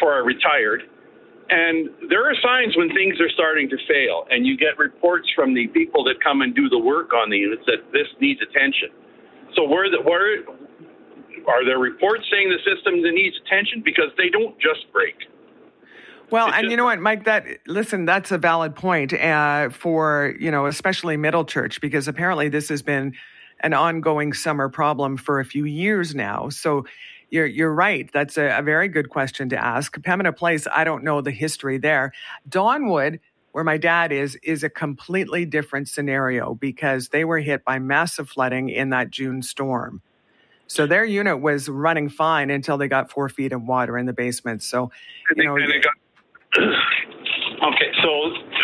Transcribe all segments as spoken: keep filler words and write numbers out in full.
before I retired. And there are signs when things are starting to fail, and you get reports from the people that come and do the work on the units that this needs attention. So where, the, where are there reports saying the system that needs attention? Because they don't just break. Well, it's and just, you know what, Mike, that, listen, that's a valid point uh, for, you know, especially Middle Church, because apparently this has been an ongoing summer problem for a few years now. So You're you're right. That's a, a very good question to ask. Pembina Place, I don't know the history there. Dawnwood, where my dad is, is a completely different scenario because they were hit by massive flooding in that June storm. So their unit was running fine until they got four feet of water in the basement. So, you know. And they got, okay, so.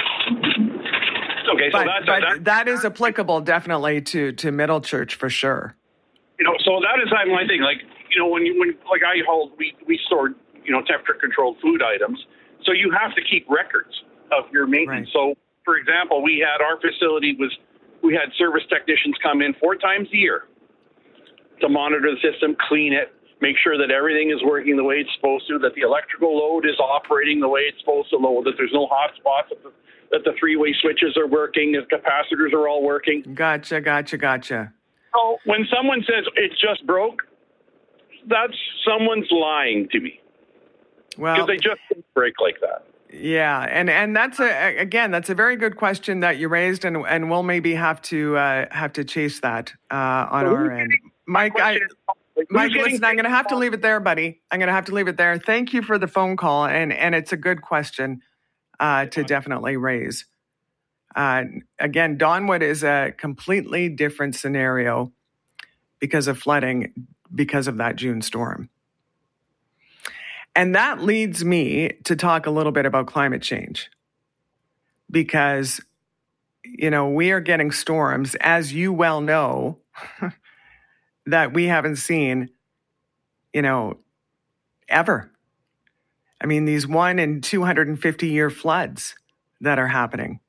Okay, so but, that's, but that, that is applicable definitely to, to Middle Church for sure. You know, so that is my thing. Like, you know, when you, when like I hold, we, we store, you know, temperature controlled food items. So you have to keep records of your maintenance. Right. So, for example, we had our facility was, we had service technicians come in four times a year to monitor the system, clean it, make sure that everything is working the way it's supposed to, that the electrical load is operating the way it's supposed to load, that there's no hot spots, that the, that the three-way switches are working, that capacitors are all working. Gotcha, gotcha, gotcha. So when someone says it just broke, that's someone's lying to me. Well, because they just don't break like that. Yeah, and and that's a again that's a very good question that you raised, and and we'll maybe have to uh, have to chase that uh, on so our end. Mike, I, is, like, Mike, listen, I'm going to have to leave it there, buddy. I'm going to have to leave it there. Thank you for the phone call, and and it's a good question uh, to definitely raise. Uh, again, Dawnwood is a completely different scenario because of flooding, because of that June storm. And that leads me to talk a little bit about climate change. Because, you know, we are getting storms, as you well know, that we haven't seen, you know, ever. I mean, these one in two hundred fifty year floods that are happening.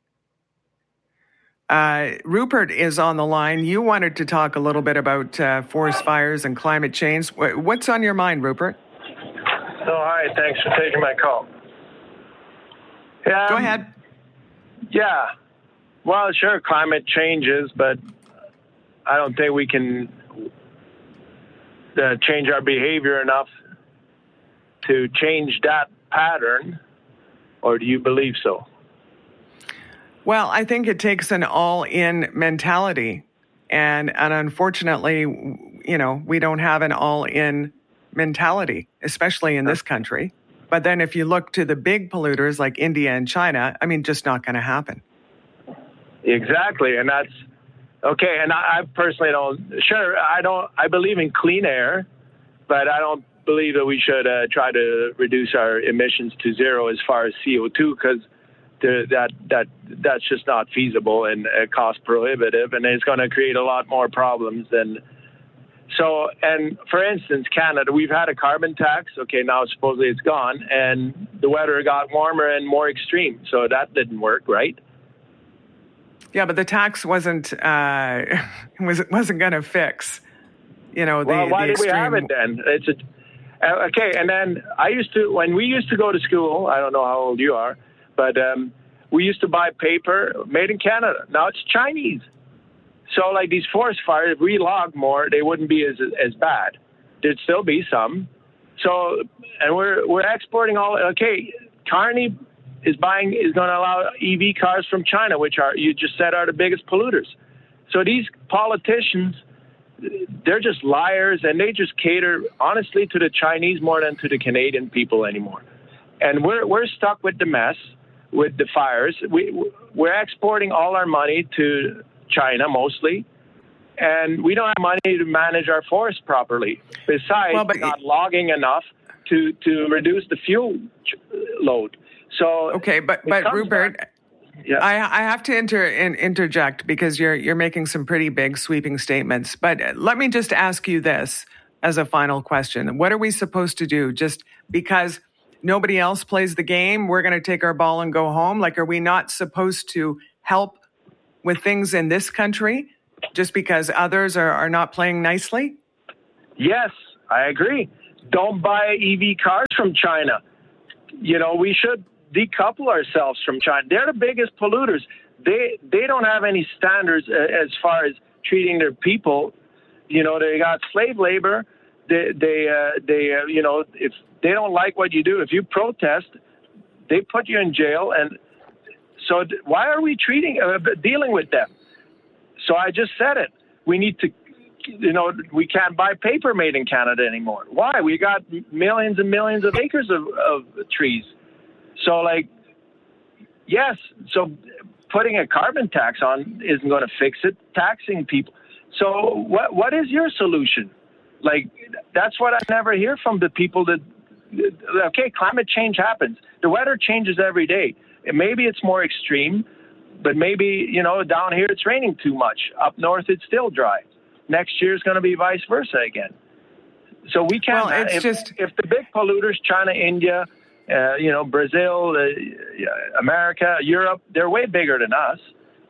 Uh, Rupert is on the line. You wanted to talk a little bit about uh, forest fires and climate change. What's on your mind, Rupert? Oh, hi. Thanks for taking my call. Um, Go ahead. Yeah. Well, sure, climate changes, but I don't think we can uh, change our behavior enough to change that pattern, or do you believe so? Well, I think it takes an all-in mentality, and and unfortunately, you know, we don't have an all-in mentality, especially in this country. But then if you look to the big polluters like India and China, I mean, just not going to happen. Exactly, and that's okay. And I, I personally don't. Sure, I don't. I believe in clean air, but I don't believe that we should uh, try to reduce our emissions to zero as far as C O two, because that that that's just not feasible and uh, cost prohibitive, and it's going to create a lot more problems than. So, and for instance, Canada, we've had a carbon tax. Okay, now supposedly it's gone, and the weather got warmer and more extreme. So that didn't work, right? Yeah, but the tax wasn't uh, was wasn't going to fix, you know, the, well, why the did we have it then? It's a, uh, okay, and then I used to when we used to go to school. I don't know how old you are, but um, we used to buy paper made in Canada. Now it's Chinese. So, like these forest fires, if we logged more, they wouldn't be as as bad. There'd still be some. So, and we're we're exporting all. Okay, Carney is buying is going to allow E V cars from China, which are you just said are the biggest polluters. So these politicians, they're just liars, and they just cater honestly to the Chinese more than to the Canadian people anymore. And we're we're stuck with the mess, with the fires. We we're exporting all our money to China mostly, and we don't have money to manage our forests properly. Besides, well, but we're not logging enough to, to reduce the fuel load. So okay, but but Rupert, back, yeah. I I have to inter in, interject because you're you're making some pretty big sweeping statements. But let me just ask you this as a final question: what are we supposed to do? Just because nobody else plays the game, we're going to take our ball and go home? Like, are we not supposed to help with things in this country just because others are, are not playing nicely? Yes, I agree. Don't buy E V cars from China. you know, we should decouple ourselves from China. They're the biggest polluters. They they don't have any standards as far as treating their people. You know, they got slave labor. They they uh, they uh, you know, if they don't like what you do, if you protest, they put you in jail. And so, why are we treating uh, dealing with them? So I just said it. We need to. You know, we can't buy paper made in Canada anymore. Why? We got millions and millions of acres of, of trees. So, like, yes, so putting a carbon tax on isn't going to fix it, taxing people. So what what is your solution? Like, that's what I never hear from the people that, okay, climate change happens. The weather changes every day. And maybe it's more extreme, but maybe, you know, down here it's raining too much. Up north it's still dry. Next year is going to be vice versa again. So we can't. Well, it's if, just if the big polluters, China, India, uh, you know, Brazil, uh, America, Europe, they're way bigger than us.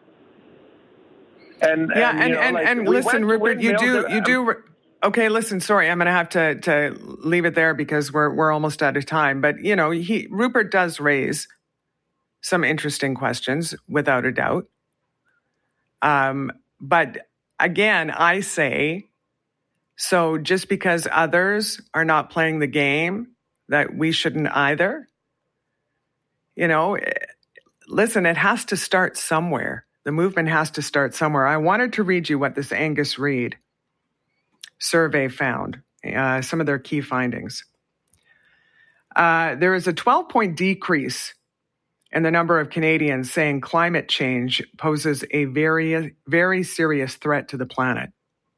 And yeah, and and you know, and, like, and we listen, Rupert, you do that, you do. Okay, listen. Sorry, I'm going to have to to leave it there because we're we're almost out of time. But you know, he Rupert does raise some interesting questions, without a doubt. Um, but. Again, I say, so just because others are not playing the game, that we shouldn't either. You know, listen, it has to start somewhere. The movement has to start somewhere. I wanted to read you what this Angus Reid survey found, uh, some of their key findings. Uh, there is a twelve-point decrease and the number of Canadians saying climate change poses a very, very serious threat to the planet,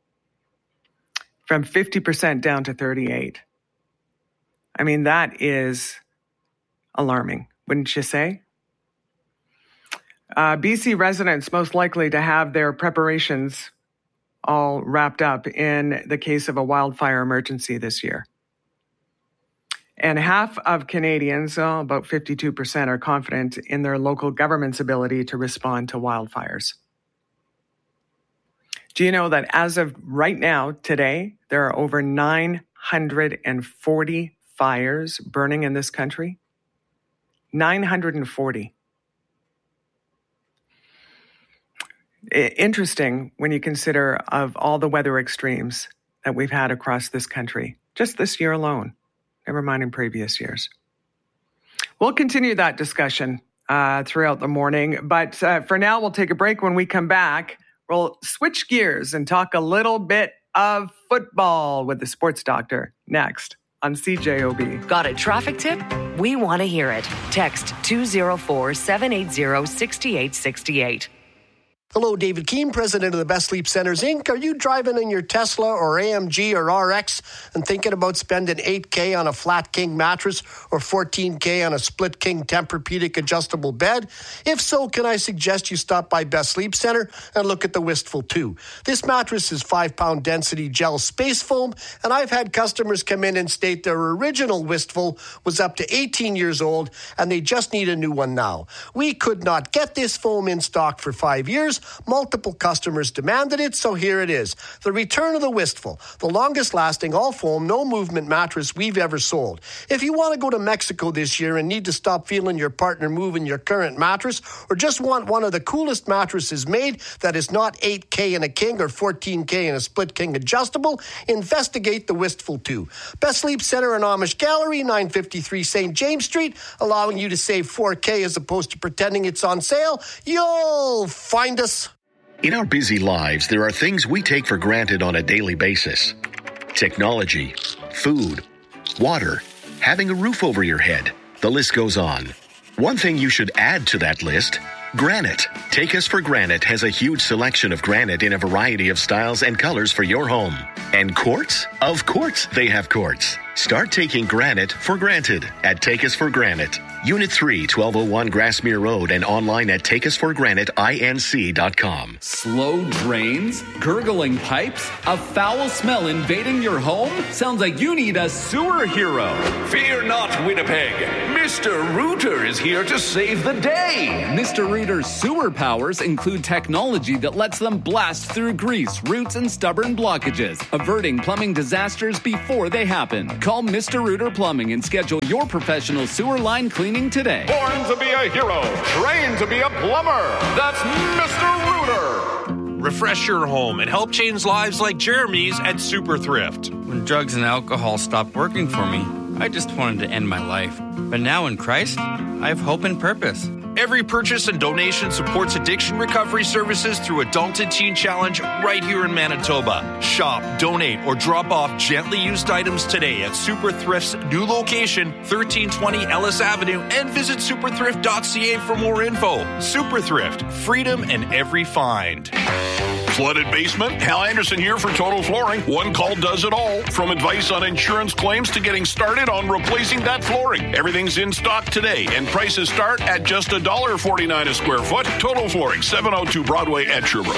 from fifty percent down to thirty-eight. I mean, that is alarming, wouldn't you say? Uh, B C residents most likely to have their preparations all wrapped up in the case of a wildfire emergency this year. And half of Canadians, oh, about fifty-two percent, are confident in their local government's ability to respond to wildfires. Do you know that as of right now, today, there are over nine hundred forty fires burning in this country? nine hundred forty. Interesting when you consider of all the weather extremes that we've had across this country, just this year alone. Never mind in previous years. We'll continue that discussion uh, throughout the morning. But uh, for now, we'll take a break. When we come back, we'll switch gears and talk a little bit of football with the sports doctor next on C J O B. Got a traffic tip? We want to hear it. Text two oh four, seven eight zero, six eight six eight. Hello, David Keane, president of the Best Sleep Centers, Incorporated. Are you driving in your Tesla or A M G or R X and thinking about spending eight K on a flat king mattress or fourteen K on a split king Tempur-Pedic adjustable bed? If so, can I suggest you stop by Best Sleep Center and look at the Wistful two? This mattress is five-pound density gel space foam, and I've had customers come in and state their original Wistful was up to eighteen years old and they just need a new one now. We could not get this foam in stock for five years. Multiple customers demanded it, so here it is. The return of the Wistful, the longest lasting all foam, no movement mattress we've ever sold. If you want to go to Mexico this year and need to stop feeling your partner moving your current mattress, or just want one of the coolest mattresses made that is not eight K in a king or fourteen K in a split king adjustable, investigate the Wistful two. Best Sleep Center and Amish Gallery, nine fifty-three Saint James Street, allowing you to save four K as opposed to pretending it's on sale. You'll find us. In our busy lives, there are things we take for granted on a daily basis. Technology, food, water, having a roof over your head. The list goes on. One thing you should add to that list, granite. Take Us for Granite has a huge selection of granite in a variety of styles and colors for your home. And quartz? Of course they have quartz. Start taking granite for granted at Take Us for Granite. Unit three, twelve oh one Grassmere Road, and online at take us for granite inc dot com. Slow drains? Gurgling pipes? A foul smell invading your home? Sounds like you need a sewer hero. Fear not, Winnipeg. Mister Rooter is here to save the day. Mister Rooter's sewer powers include technology that lets them blast through grease, roots, and stubborn blockages, averting plumbing disasters before they happen. Call Mister Rooter Plumbing and schedule your professional sewer line cleaning today. Born to be a hero, trained to be a plumber. That's Mister Rooter. Refresh your home and help change lives like Jeremy's at Super Thrift. When drugs and alcohol stopped working for me, I just wanted to end my life. But now in Christ, I have hope and purpose. Every purchase and donation supports addiction recovery services through Adult and Teen Challenge right here in Manitoba. Shop, donate, or drop off gently used items today at Super Thrift's new location, thirteen twenty Ellis Avenue, and visit super thrift dot c a for more info. Super Thrift, freedom in every find. Flooded basement? Hal Anderson here for Total Flooring. One call does it all. From advice on insurance claims to getting started on replacing that flooring. Everything's in stock today, and prices start at just one dollar forty-nine a square foot. Total Flooring, seven oh two Broadway at Sherbrooke.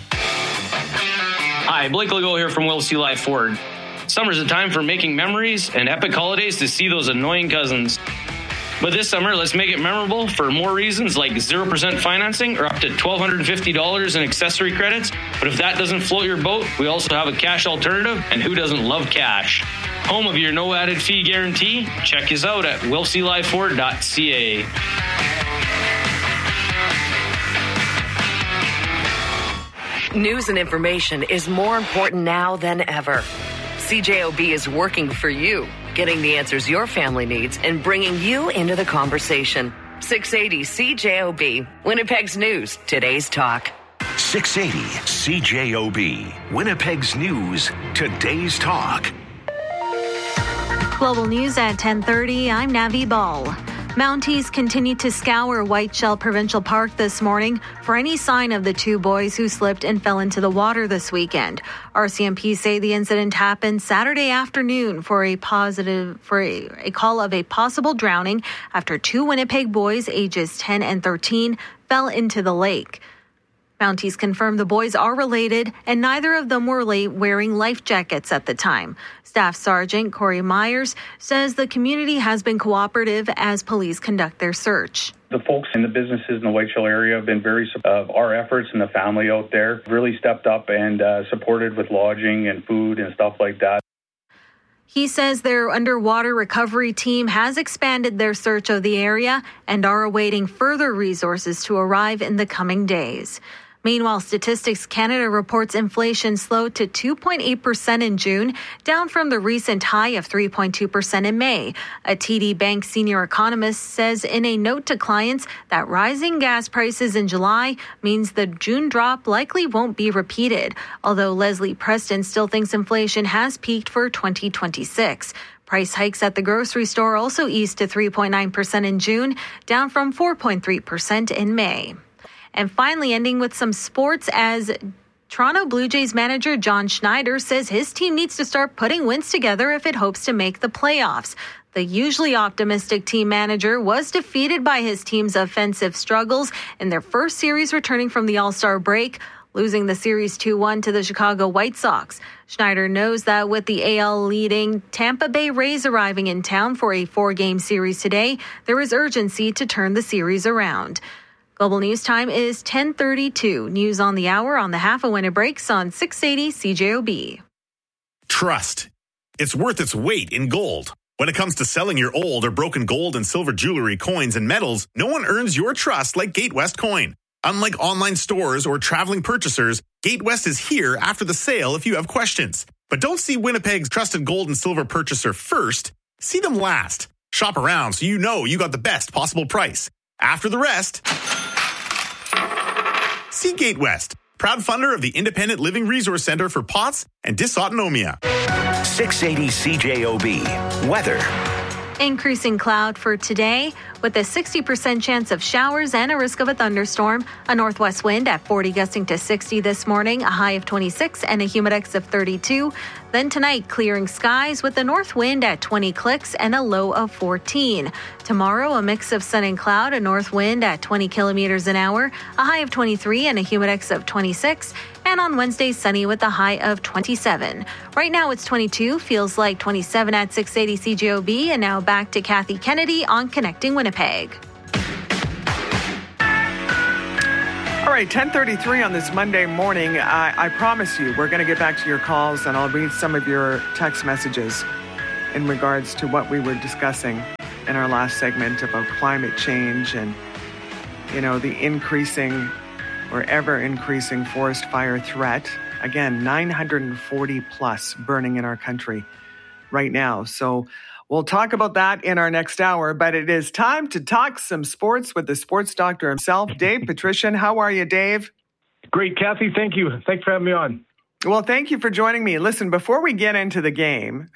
Hi, Blake Legault here from Will C. Life Ford. Summer's a time for making memories and epic holidays to see those annoying cousins. But this summer, let's make it memorable for more reasons like zero percent financing or up to one thousand two hundred fifty dollars in accessory credits. But if that doesn't float your boat, we also have a cash alternative, and who doesn't love cash? Home of your no added fee guarantee? Check us out at will c life ford dot c a. News and information is more important now than ever. C J O B is working for you, getting the answers your family needs and bringing you into the conversation. six eighty C J O B, Winnipeg's News, today's talk. six eighty C J O B, Winnipeg's News, today's talk. Global News at ten thirty, I'm Navi Ball. Mounties continue to scour Whiteshell Provincial Park this morning for any sign of the two boys who slipped and fell into the water this weekend. R C M P say the incident happened Saturday afternoon for a positive for a, a call of a possible drowning after two Winnipeg boys ages ten and thirteen fell into the lake. Mounties confirm the boys are related and neither of them were wearing life jackets at the time. Staff Sergeant Corey Myers says the community has been cooperative as police conduct their search. The folks in the businesses in the Whiteshell area have been very supportive of our efforts, and the family out there really stepped up and uh, supported with lodging and food and stuff like that. He says their underwater recovery team has expanded their search of the area and are awaiting further resources to arrive in the coming days. Meanwhile, Statistics Canada reports inflation slowed to two point eight percent in June, down from the recent high of three point two percent in May. A T D Bank senior economist says in a note to clients that rising gas prices in July means the June drop likely won't be repeated, although Leslie Preston still thinks inflation has peaked for twenty twenty-six. Price hikes at the grocery store also eased to three point nine percent in June, down from four point three percent in May. And finally, ending with some sports, as Toronto Blue Jays manager John Schneider says his team needs to start putting wins together if it hopes to make the playoffs. The usually optimistic team manager was defeated by his team's offensive struggles in their first series returning from the All-Star break, losing the series two one to the Chicago White Sox. Schneider knows that with the A L leading Tampa Bay Rays arriving in town for a four-game series today, there is urgency to turn the series around. Global News Time is ten thirty-two. News on the hour on the half of when it breaks on six eighty C J O B. Trust. It's worth its weight in gold. When it comes to selling your old or broken gold and silver jewelry, coins, and metals, no one earns your trust like GateWest Coin. Unlike online stores or traveling purchasers, GateWest is here after the sale if you have questions. But don't see Winnipeg's trusted gold and silver purchaser first. See them last. Shop around so you know you got the best possible price. After the rest, see GateWest, proud funder of the Independent Living Resource Center for P O T S and Dysautonomia. six eighty C J O B. Weather. Increasing cloud for today with a sixty percent chance of showers and a risk of a thunderstorm. A northwest wind at forty gusting to sixty this morning, a high of twenty-six and a humidex of thirty-two. Then tonight, clearing skies with a north wind at twenty clicks and a low of fourteen. Tomorrow, a mix of sun and cloud, a north wind at twenty kilometers an hour, a high of twenty-three and a humidex of twenty-six. And on Wednesday, sunny with a high of twenty-seven. Right now it's twenty-two, feels like twenty-seven at six eighty C J O B. And now back to Kathy Kennedy on Connecting Winnipeg. All right, ten thirty-three on this Monday morning. I, I promise you we're going to get back to your calls, and I'll read some of your text messages in regards to what we were discussing in our last segment about climate change and, you know, the increasing or ever increasing forest fire threat. Again, nine hundred forty plus burning in our country right now. So we'll talk about that in our next hour, but it is time to talk some sports with the sports doctor himself, Dave Patrician. How are you, Dave? Great, Kathy. Thank you. Thanks for having me on. Well, thank you for joining me. Listen, before we get into the game,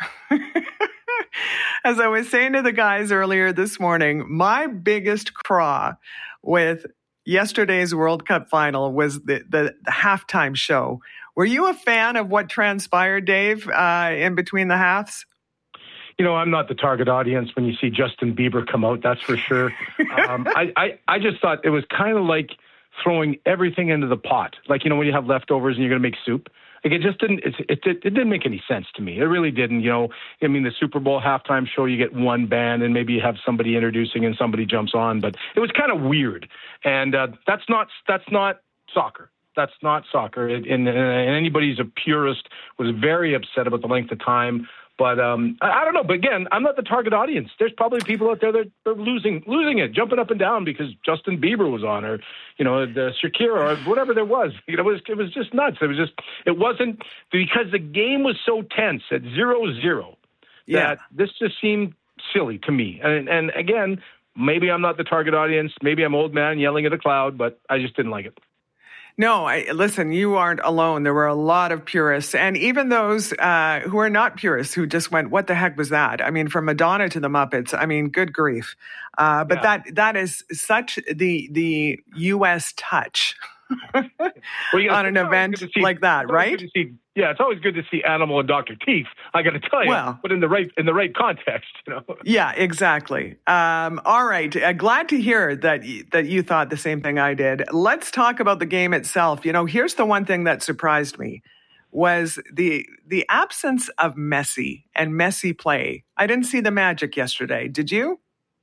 as I was saying to the guys earlier this morning, my biggest craw with yesterday's World Cup final was the, the, the halftime show. Were you a fan of what transpired, Dave, uh, in between the halves? You know, I'm not the target audience when you see Justin Bieber come out, that's for sure. um, I, I, I just thought it was kind of like throwing everything into the pot. Like, you know, when you have leftovers and you're going to make soup. Like, it just didn't, it, it, it didn't make any sense to me. It really didn't. You know, I mean, the Super Bowl halftime show, you get one band and maybe you have somebody introducing and somebody jumps on, but it was kind of weird. And uh, that's not, that's not soccer. That's not soccer. It, and, and anybody who's a purist was very upset about the length of time. But um, I, I don't know. But again, I'm not the target audience. There's probably people out there that are losing losing it, jumping up and down because Justin Bieber was on, or you know, the Shakira, or whatever there was. You know, it was it was just nuts. It was just it wasn't because the game was so tense at zero zero. Yeah, that this just seemed silly to me. And and again, maybe I'm not the target audience. Maybe I'm old man yelling at a cloud, but I just didn't like it. No, I, listen, you aren't alone. There were a lot of purists, and even those uh, who are not purists who just went, what the heck was that? I mean, from Madonna to the Muppets, I mean, good grief. Uh, but yeah. that that is such the the U S touch well, yeah, on an event see, like that, right? See, yeah, it's always good to see Animal and Doctor Teeth, I got to tell you, well, but in the right in the right context, you know. Yeah, exactly. Um, all right, uh, glad to hear that that you thought the same thing I did. Let's talk about the game itself. You know, here's the one thing that surprised me was the the absence of Messi and Messi play. I didn't see the magic yesterday. Did you?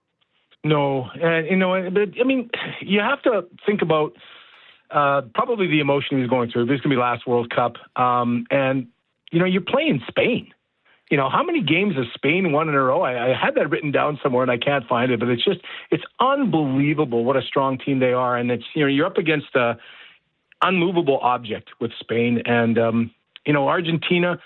No, and you know, but I mean, you have to think about. Uh, probably the emotion he was going through. This is going to be last World Cup. Um, and, you know, you're playing Spain. You know, how many games has Spain won in a row? I, I had that written down somewhere and I can't find it, but it's just, it's unbelievable what a strong team they are. And it's, you know, you're up against a unmovable object with Spain. And, um, you know, Argentina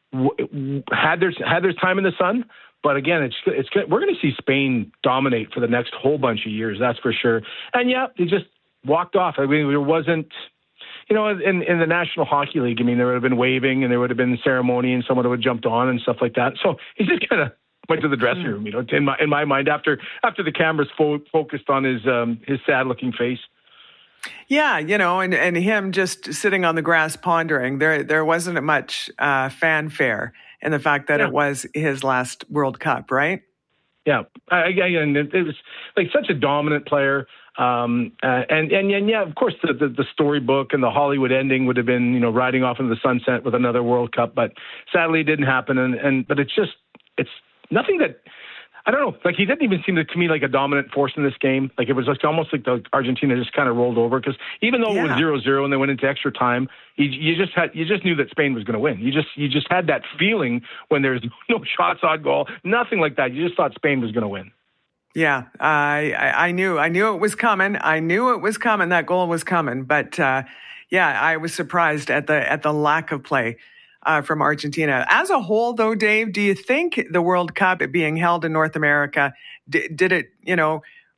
w- had their, had their time in the sun. But again, it's it's we're going to see Spain dominate for the next whole bunch of years. That's for sure. And yeah, they just walked off. I mean, there wasn't, you know, in, in the National Hockey League, I mean, there would have been waving and there would have been ceremony and someone would have jumped on and stuff like that. So he just kind of went to the dressing room, you know, in my in my mind, after after the cameras fo- focused on his um, his sad looking face. Yeah, you know, and, and him just sitting on the grass pondering. There there wasn't much uh, fanfare in the fact that yeah. it was his last World Cup, right? Yeah, I, I, and it was like such a dominant player. Um, uh, and, and, and yeah, of course, the, the, the storybook and the Hollywood ending would have been, you know, riding off into the sunset with another World Cup, but sadly it didn't happen. And, and, but it's just, it's nothing that, I don't know, like he didn't even seem to, to me like a dominant force in this game. Like it was like almost like the Argentina just kind of rolled over because even though yeah. it was zero zero and they went into extra time, you, you just had, you just knew that Spain was going to win. You just, you just had that feeling when there's no shots on goal, nothing like that. You just thought Spain was going to win. Yeah, I, I I knew I knew it was coming. I knew it was coming. That goal was coming. But uh, yeah, I was surprised at the at the lack of play uh, from Argentina as a whole. Though, Dave, do you think the World Cup being held in North America d- did it, you know,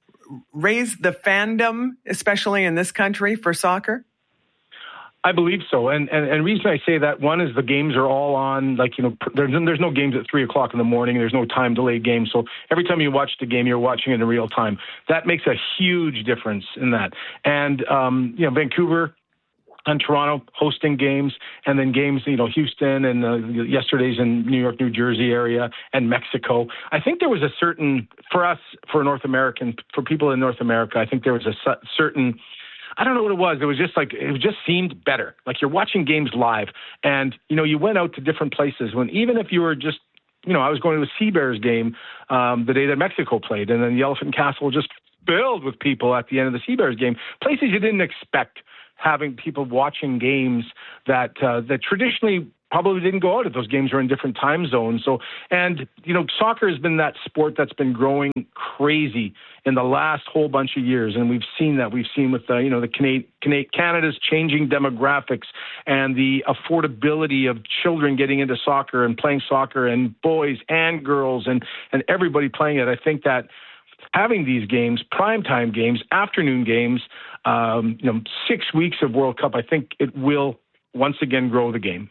raise the fandom, especially in this country, for soccer? I believe so. And, and and the reason I say that, one is the games are all on, like, you know, there's, there's no games at three o'clock in the morning. There's no time delayed game. So every time you watch the game, you're watching it in real time. That makes a huge difference in that. And, um, you know, Vancouver, on Toronto hosting games, and then games, you know, Houston and uh, yesterday's in New York, New Jersey area and Mexico. I think there was a certain, for us, for North American, for people in North America, I think there was a certain, I don't know what it was. It was just like, it just seemed better. Like you're watching games live and, you know, you went out to different places when, even if you were just, you know, I was going to a Sea Bears game um, the day that Mexico played, and then the Elephant Castle just filled with people at the end of the Sea Bears game, places you didn't expect having people watching games that uh, that traditionally probably didn't go out if those games were in different time zones. So, and, you know, soccer has been that sport that's been growing crazy in the last whole bunch of years. And we've seen that. We've seen with, uh, you know, the Canadian, Canada's changing demographics and the affordability of children getting into soccer and playing soccer, and boys and girls and, and everybody playing it. I think that having these games, primetime games, afternoon games, um, you know, six weeks of World Cup, I think it will once again grow the game.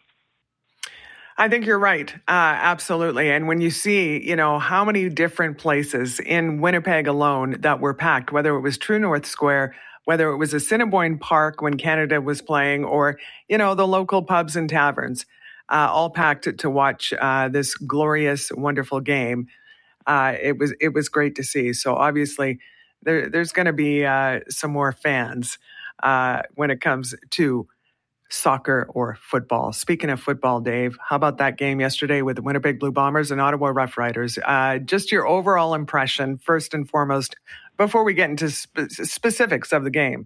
I think you're right. Uh, absolutely. And when you see, you know, how many different places in Winnipeg alone that were packed, whether it was True North Square, whether it was Assiniboine Park when Canada was playing, or, you know, the local pubs and taverns, uh, all packed to watch uh, this glorious, wonderful game. Uh, it was it was great to see. So obviously, there, there's going to be uh, some more fans uh, when it comes to soccer or football. Speaking of football, Dave, how about that game yesterday with the Winnipeg Blue Bombers and Ottawa Rough Riders? Uh, just your overall impression, first and foremost, before we get into spe- specifics of the game.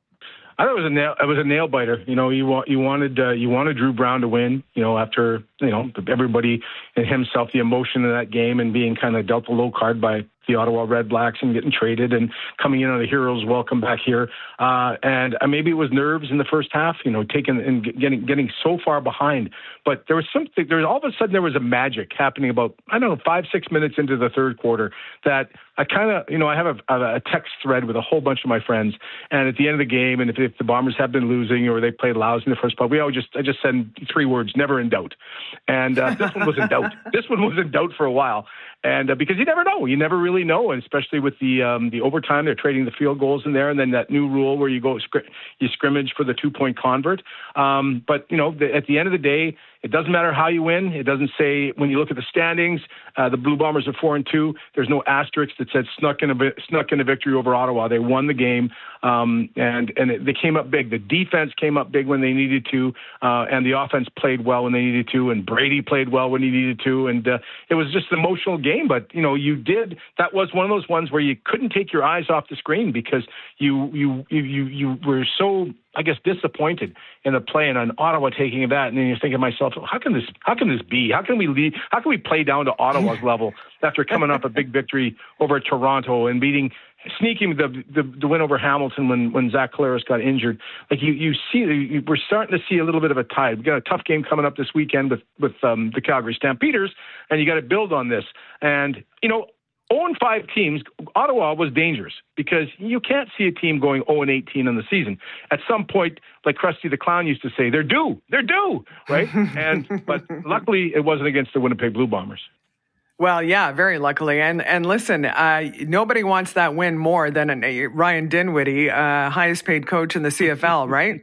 I thought it was a nail. It was a nail biter. You know, you want you wanted uh, you wanted Drew Brown to win. You know, after you know everybody and himself, the emotion of that game and being kind of dealt a low card by the Ottawa Red Blacks and getting traded and coming in on a hero's welcome back here. Uh, and uh, maybe it was nerves in the first half, you know, taking and getting getting so far behind. But there was something, there was all of a sudden there was a magic happening about, I don't know, five, six minutes into the third quarter that I kind of, you know, I have a, a text thread with a whole bunch of my friends. And at the end of the game, and if, if the Bombers have been losing or they played lousy in the first part, we always just, I just send three words, never in doubt. And uh, this one was in doubt. This one was in doubt for a while. And uh, because you never know, you never really know, and especially with the um, the overtime, they're trading the field goals in there, and then that new rule where you go scr- you scrimmage for the two point convert. Um, but you know, the, at the end of the day, it doesn't matter how you win. It doesn't say when you look at the standings, uh, the Blue Bombers are four and two. There's no asterisk that said snuck in a snuck in a victory over Ottawa. They won the game, um, and and it, they came up big. The defense came up big when they needed to, uh, and the offense played well when they needed to, and Brady played well when he needed to, and uh, it was just an emotional game. But you know, you did. That was one of those ones where you couldn't take your eyes off the screen because you you you you, you were so, I guess, disappointed in the play and on Ottawa taking that, and then you're thinking to myself, how can this, how can this be? How can we lead, how can we play down to Ottawa's level after coming up a big victory over Toronto and beating, sneaking the, the the win over Hamilton when when Zach Collaros got injured? Like you you see, you, we're starting to see a little bit of a tide. We got a tough game coming up this weekend with with um, the Calgary Stampeders, and you got to build on this. And you know, oh and five teams, Ottawa was dangerous because you can't see a team going oh and eighteen in the season. At some point, like Krusty the Clown used to say, they're due, they're due, right? and But luckily, it wasn't against the Winnipeg Blue Bombers. Well, yeah, very luckily. And and listen, uh, nobody wants that win more than a, Ryan Dinwiddie, uh, highest paid coach in the C F L, right?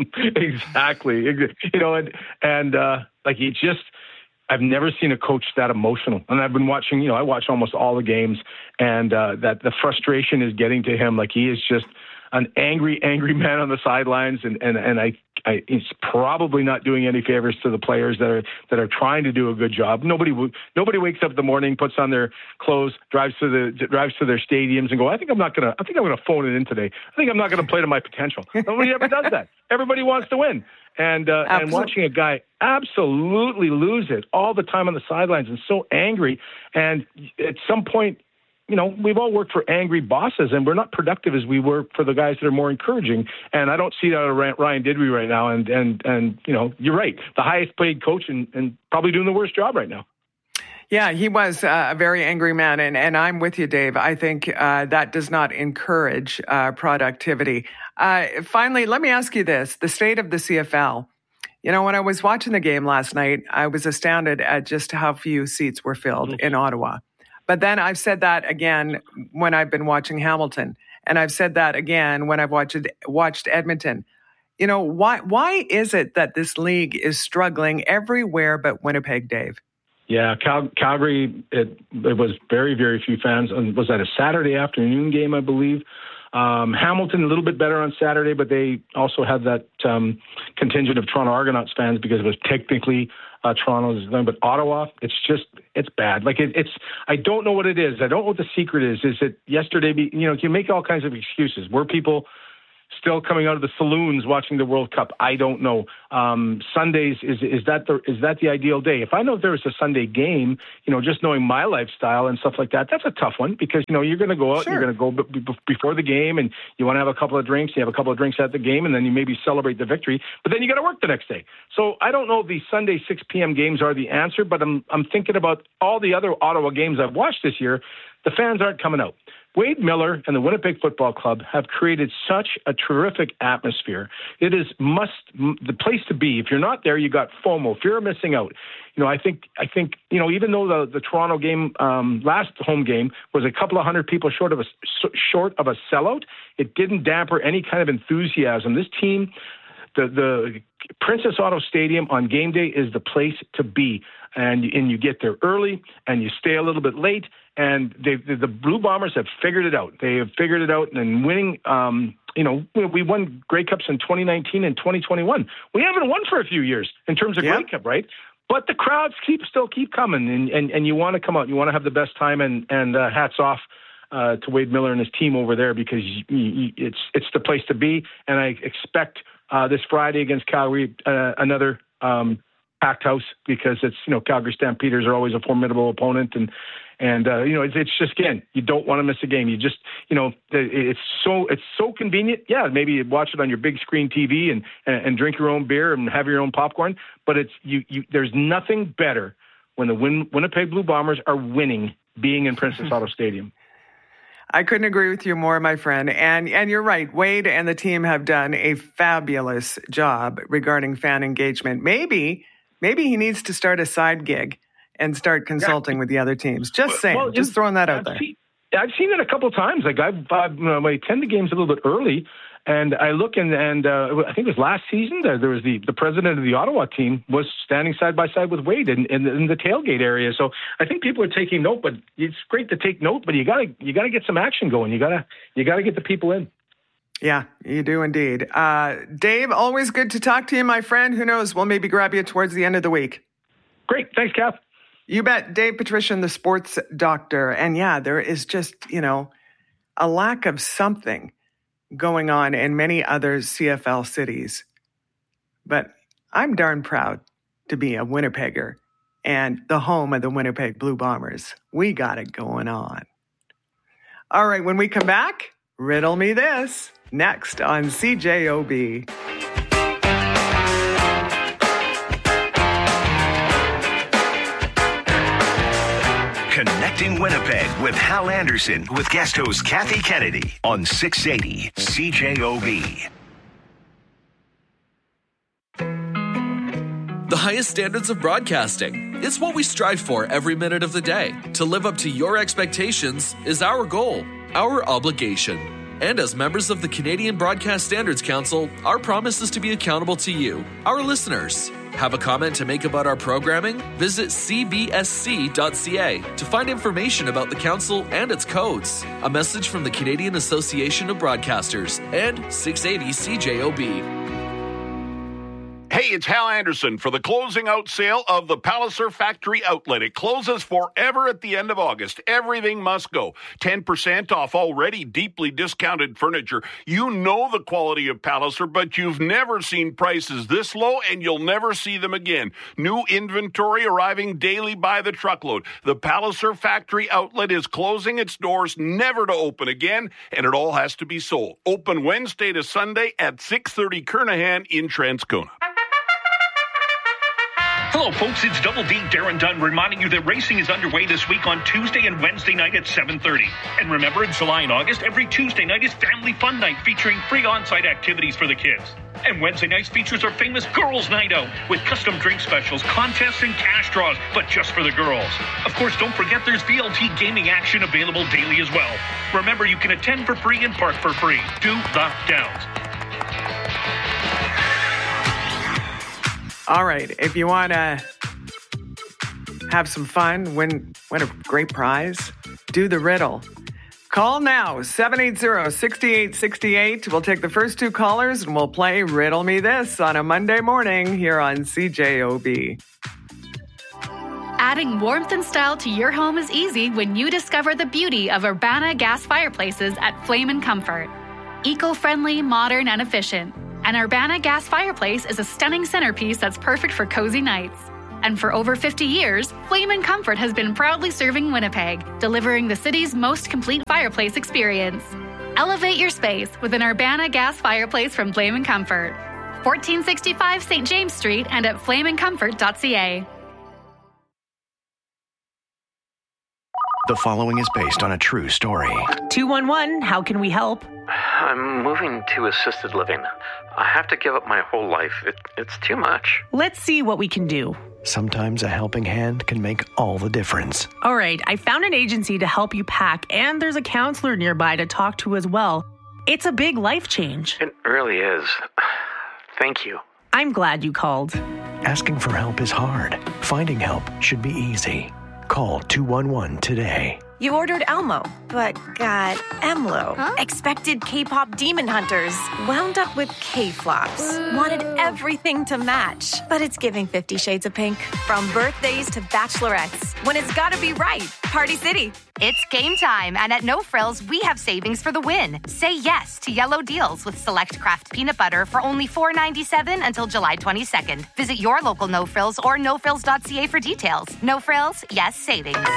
Exactly. You know, and, and uh, like he just... I've never seen a coach that emotional. And I've been watching, you know, I watch almost all the games, and uh, that the frustration is getting to him. Like he is just an angry, angry man on the sidelines. And, and, and I, I, he's probably not doing any favors to the players that are, that are trying to do a good job. Nobody, nobody wakes up in the morning, puts on their clothes, drives to the, drives to their stadiums and go, I think I'm not going to, I think I'm going to phone it in today. I think I'm not going to play to my potential. Nobody ever does that. Everybody wants to win. And uh, and watching a guy absolutely lose it all the time on the sidelines and so angry. And at some point, you know, we've all worked for angry bosses, and we're not productive as we were for the guys that are more encouraging. And I don't see that out of Ryan Dinwiddie right now. And, and, and you know, you're right. The highest paid coach and, and probably doing the worst job right now. Yeah, he was uh, a very angry man, and, and I'm with you, Dave. I think uh, that does not encourage uh, productivity. Uh, finally, let me ask you this, the state of the C F L. You know, when I was watching the game last night, I was astounded at just how few seats were filled mm-hmm. in Ottawa. But then I've said that again when I've been watching Hamilton, and I've said that again when I've watched watched Edmonton. You know, why why is it that this league is struggling everywhere but Winnipeg, Dave? Yeah, Cal- Calgary, it, it was very, very few fans. And was that a Saturday afternoon game, I believe? Um, Hamilton, a little bit better on Saturday, but they also had that um, contingent of Toronto Argonauts fans because it was technically uh, Toronto's thing. But Ottawa, it's just, it's bad. Like, it, it's, I don't know what it is. I don't know what the secret is. Is it yesterday, be, you know, you make all kinds of excuses. Were people still coming out of the saloons watching the World Cup? I don't know. Um, Sundays, is is that the is that the ideal day? If I know there was a Sunday game, you know, just knowing my lifestyle and stuff like that, that's a tough one because, you know, you're going to go out, sure. You're going to go b- b- before the game and you want to have a couple of drinks, you have a couple of drinks at the game, and then you maybe celebrate the victory, but then you got to work the next day. So I don't know if the Sunday six p.m. games are the answer, but I'm I'm thinking about all the other Ottawa games I've watched this year. The fans aren't coming out. Wade Miller and the Winnipeg Football Club have created such a terrific atmosphere. It is must the place to be. If you're not there, you got FOMO, fear of missing out. You know, I think I think you know, even though the, the Toronto game, um, last home game, was a couple of hundred people short of a short of a sellout, it didn't damper any kind of enthusiasm. This team, the the Princess Auto Stadium on game day is the place to be. And, and you get there early and you stay a little bit late. And they, the, the Blue Bombers have figured it out. They have figured it out. And winning, um, you know, we won Grey Cups in twenty nineteen and twenty twenty-one. We haven't won for a few years in terms of yeah. Grey Cup, right? But the crowds keep still keep coming. And, and, and you want to come out. You want to have the best time. And, and uh, hats off uh, to Wade Miller and his team over there because you, you, it's, it's the place to be. And I expect uh, this Friday against Calgary, uh, another um packed house because it's, you know, Calgary Stampeders are always a formidable opponent. And, and uh, you know, it's, it's just, again, you don't want to miss a game. You just, you know, it's so, it's so convenient. Yeah, maybe you watch it on your big screen T V and, and, and drink your own beer and have your own popcorn. But it's, you, you there's nothing better when the Win, Winnipeg Blue Bombers are winning being in Princess Auto Stadium. I couldn't agree with you more, my friend. And and you're right. Wade and the team have done a fabulous job regarding fan engagement. Maybe Maybe he needs to start a side gig and start consulting yeah. with the other teams. Just saying, well, just throwing that out I've there. Seen, I've seen it a couple of times. Like I've, I've you know, I attend the games a little bit early, and I look and and uh, I think it was last season. There, there was the, the president of the Ottawa team was standing side by side with Wade in, in, in the tailgate area. So I think people are taking note. But it's great to take note, but you gotta you gotta get some action going. You gotta you gotta get the people in. Yeah, you do indeed. Uh, Dave, always good to talk to you, my friend. Who knows? We'll maybe grab you towards the end of the week. Great. Thanks, Kath. You bet. Dave Patrician, the sports doctor. And yeah, there is just, you know, a lack of something going on in many other C F L cities. But I'm darn proud to be a Winnipegger and the home of the Winnipeg Blue Bombers. We got it going on. All right, when we come back, riddle me this. Next on C J O B. Connecting Winnipeg with Hal Anderson with guest host Kathy Kennedy on six eighty C J O B. The highest standards of broadcasting. It's what we strive for every minute of the day. To live up to your expectations is our goal, our obligation. And as members of the Canadian Broadcast Standards Council, our promise is to be accountable to you, our listeners. Have a comment to make about our programming? Visit c b s c dot c a to find information about the council and its codes. A message from the Canadian Association of Broadcasters and six eighty C J O B. Hey, it's Hal Anderson for the closing out sale of the Palliser Factory Outlet. It closes forever at the end of August. Everything must go. ten percent off already deeply discounted furniture. You know the quality of Palliser, but you've never seen prices this low, and you'll never see them again. New inventory arriving daily by the truckload. The Palliser Factory Outlet is closing its doors, never to open again, and it all has to be sold. Open Wednesday to Sunday at six thirty Kernahan in Transcona. Hello, folks. It's Double D Darren Dunn reminding you that racing is underway this week on Tuesday and Wednesday night at seven thirty. And remember, in July and August, every Tuesday night is Family Fun Night featuring free on-site activities for the kids. And Wednesday nights features our famous Girls' Night Out with custom drink specials, contests, and cash draws, but just for the girls. Of course, don't forget there's V L T gaming action available daily as well. Remember, you can attend for free and park for free. Do the Downs. All right. If you want to have some fun, win, win a great prize, do the riddle. Call now, seven eight zero, six eight six eight. We'll take the first two callers and we'll play Riddle Me This on a Monday morning here on C J O B. Adding warmth and style to your home is easy when you discover the beauty of Urbana gas fireplaces at Flame and Comfort. Eco-friendly, modern, and efficient. An Urbana gas fireplace is a stunning centerpiece that's perfect for cozy nights. And for over fifty years, Flame and Comfort has been proudly serving Winnipeg, delivering the city's most complete fireplace experience. Elevate your space with an Urbana gas fireplace from Flame and Comfort. fourteen sixty-five Saint James Street and at flame and comfort dot c a. The following is based on a true story. two one one, how can we help? I'm moving to assisted living. I have to give up my whole life. It, it's too much. Let's see what we can do. Sometimes a helping hand can make all the difference. All right, I found an agency to help you pack, and there's a counselor nearby to talk to as well. It's a big life change. It really is. Thank you. I'm glad you called. Asking for help is hard. Finding help should be easy. Call two one one today. You ordered Elmo, but got Emlo. Huh? Expected K-pop demon hunters. Wound up with K-flops. Wanted everything to match. But it's giving Fifty Shades of Pink. From birthdays to bachelorettes. When it's gotta be right. Party City. It's game time, and at No Frills, we have savings for the win. Say yes to yellow deals with select craft peanut butter for only four ninety-seven until July twenty-second. Visit your local No Frills or no frills dot c a for details. No Frills, yes savings.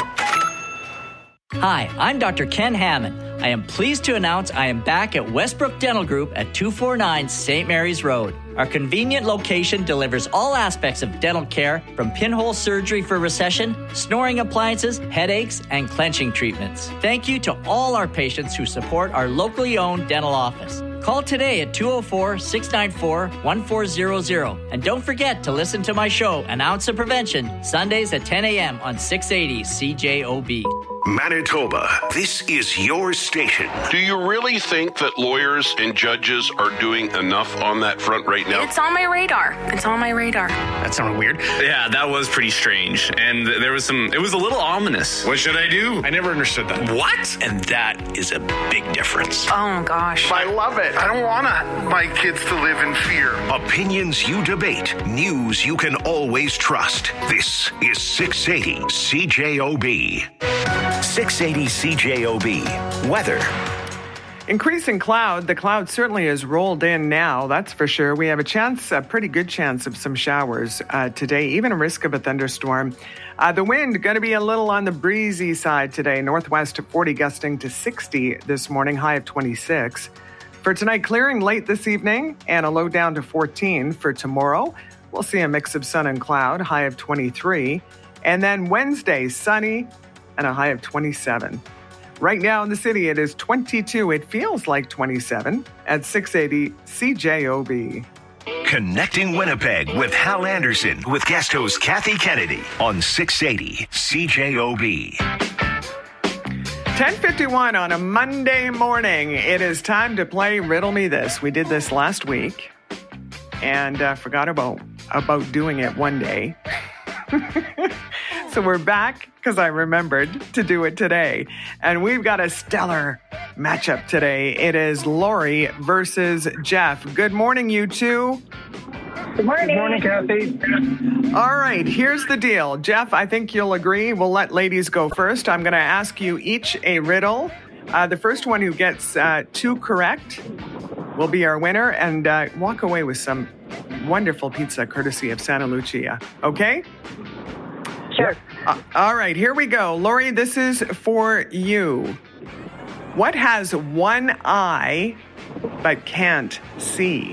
Hi, I'm Doctor Ken Hammond. I am pleased to announce I am back at Westbrook Dental Group at two forty-nine Saint Mary's Road. Our convenient location delivers all aspects of dental care, from pinhole surgery for recession, snoring appliances, headaches, and clenching treatments. Thank you to all our patients who support our locally owned dental office. Call today at two oh four, six nine four, one four zero zero. And don't forget to listen to my show, An Ounce of Prevention, Sundays at ten a.m. on six eighty C J O B. Manitoba, this is your station. Do you really think that lawyers and judges are doing enough on that front right now? It's on my radar. It's on my radar. That sounded weird. Yeah, that was pretty strange. And there was some, it was a little ominous. What should I do? I never understood that. What? And that is a big difference. Oh, gosh. I love it. I don't want my kids to live in fear. Opinions you debate, news you can always trust. This is six eighty C J O B. six eighty C J O B. Weather. Increasing cloud. The cloud certainly has rolled in now, that's for sure. We have a chance, a pretty good chance of some showers uh, today, even a risk of a thunderstorm. Uh, the wind going to be a little on the breezy side today, northwest to forty, gusting to sixty this morning, high of twenty-six. For tonight, clearing late this evening and a low down to fourteen. For tomorrow, we'll see a mix of sun and cloud, high of twenty-three. And then Wednesday, sunny and a high of twenty-seven. Right now in the city, it is twenty-two. It feels like twenty-seven at six eighty C J O B. Connecting Winnipeg with Hal Anderson with guest host Kathy Kennedy on six eighty C J O B. ten fifty-one on a Monday morning. It is time to play Riddle Me This. We did this last week and uh, forgot about, about doing it one day. So we're back because I remembered to do it today. And we've got a stellar matchup today. It is Lori versus Jeff. Good morning, you two. Good morning. Good morning, Kathy. All right, here's the deal. Jeff, I think you'll agree. We'll let ladies go first. I'm going to ask you each a riddle. Uh, the first one who gets uh, two correct will be our winner and uh, walk away with some wonderful pizza courtesy of Santa Lucia. Okay? Sure. Uh, all right, here we go. Lori, this is for you. What has one eye but can't see?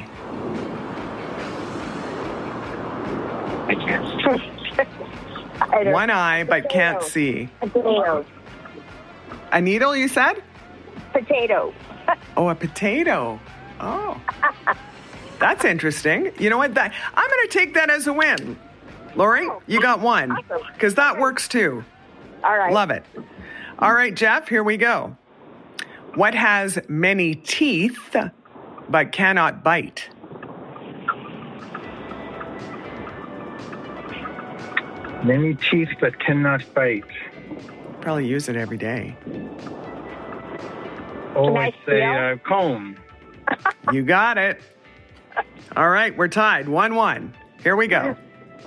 I can't. I don't One eye but can't see. Potato. A needle, you said? Potato. Oh, a potato. Oh. That's interesting. You know what? That, I'm going to take that as a win. Lori, you got one. Because that works too. All right. Love it. All right, Jeff, here we go. What has many teeth but cannot bite? Many teeth but cannot bite. Probably use it every day. Oh, Can I it's a uh, comb. You got it. All right, we're tied. one one. Here we go.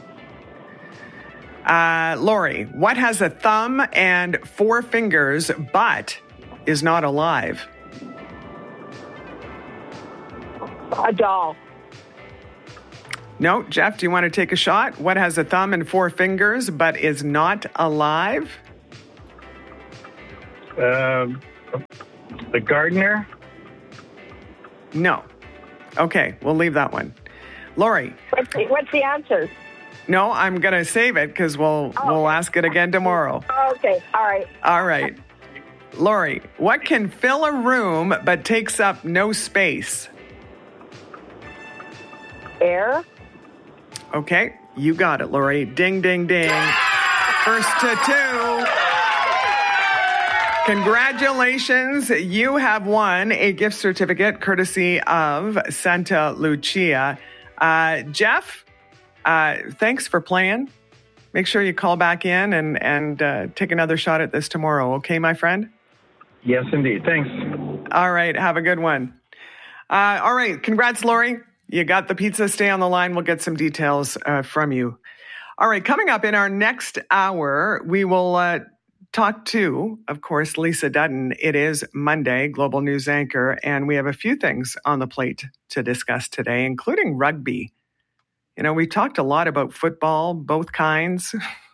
Uh, Lori, what has a thumb and four fingers but is not alive? A doll. No, Jeff, do you want to take a shot? What has a thumb and four fingers but is not alive? Um, the gardener? No. Okay, we'll leave that one. Lori. What's the, what's the answer? No, I'm going to save it because we'll, Oh, we'll okay. ask it again tomorrow. Oh, okay, all right. All right. Lori, what can fill a room but takes up no space? Air? Okay, you got it, Lori. Ding, ding, ding. First to two. Congratulations. You have won a gift certificate courtesy of Santa Lucia. Uh, Jeff, uh, thanks for playing. Make sure you call back in and, and uh, take another shot at this tomorrow. Okay, my friend? Yes, indeed. Thanks. All right. Have a good one. Uh, all right. Congrats, Lori. You got the pizza. Stay on the line. We'll get some details uh, from you. All right. Coming up in our next hour, we will uh, talk to, of course, Lisa Dutton. It is Monday, Global News anchor, and we have a few things on the plate to discuss today, including rugby. You know, we talked a lot about football, both kinds.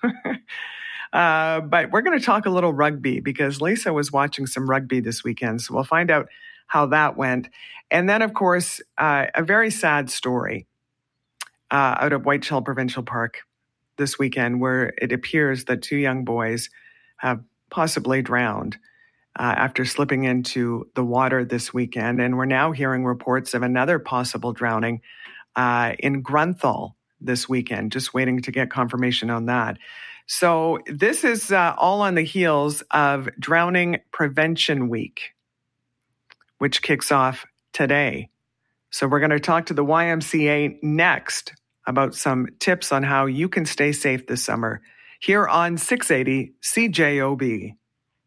uh, but we're going to talk a little rugby because Lisa was watching some rugby this weekend. So we'll find out how that went. And then, of course, uh, a very sad story uh, out of Whiteshell Provincial Park this weekend where it appears that two young boys have possibly drowned uh, after slipping into the water this weekend. And we're now hearing reports of another possible drowning uh, in Grunthal this weekend, just waiting to get confirmation on that. So this is uh, all on the heels of Drowning Prevention Week, which kicks off today. So we're going to talk to the Y M C A next about some tips on how you can stay safe this summer here on six eighty C J O B.